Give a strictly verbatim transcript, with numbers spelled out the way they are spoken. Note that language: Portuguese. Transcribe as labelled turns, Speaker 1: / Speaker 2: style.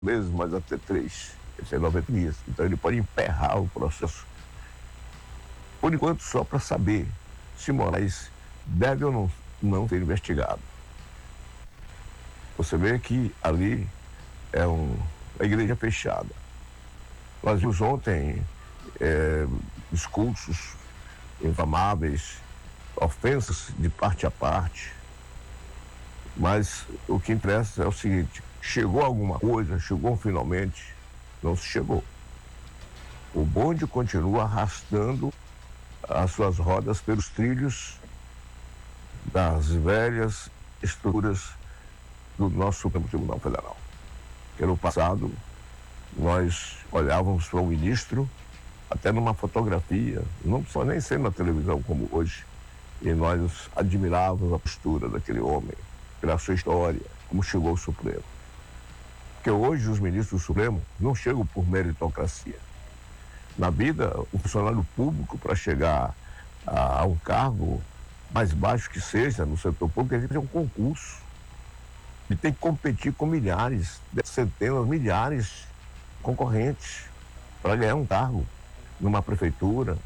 Speaker 1: meses, mas até três. Esse é noventa dias. Então ele pode emperrar o processo. Por enquanto, só para saber se Moraes deve ou não, não ser investigado. Você vê que ali é um, uma igreja fechada. Nós vimos ontem é, discursos infamáveis, ofensas de parte a parte, mas o que interessa é o seguinte: chegou alguma coisa, chegou finalmente, não se chegou. O bonde continua arrastando as suas rodas pelos trilhos das velhas estruturas do nosso Supremo Tribunal Federal. Que no passado nós olhávamos para o ministro, até numa fotografia, não precisa nem ser na televisão como hoje, e nós admirávamos a postura daquele homem, pela sua história, como chegou ao Supremo. Porque hoje os ministros do Supremo não chegam por meritocracia. Na vida, o funcionário público, para chegar a, a um cargo mais baixo que seja no setor público, ele tem que fazer um concurso. Ele tem que competir com milhares, centenas, milhares de concorrentes para ganhar um cargo numa prefeitura,